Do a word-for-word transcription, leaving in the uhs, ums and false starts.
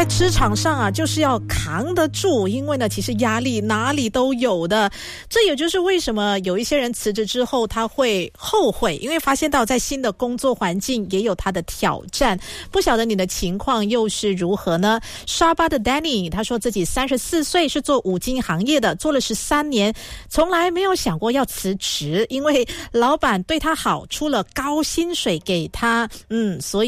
在职场上啊，就是要扛得住，因为呢，其实压力哪里都有的。这也就是为什么有一些人辞职之后他会后悔，因为发现到在新的工作环境也有他的挑战。不晓得你的情况又是如何呢？沙巴的 Danny 他说自己三十四岁，是做五金行业的，做了十三年，从来没有想过要辞职，因为老板对他好，出了高薪水给他，嗯，所以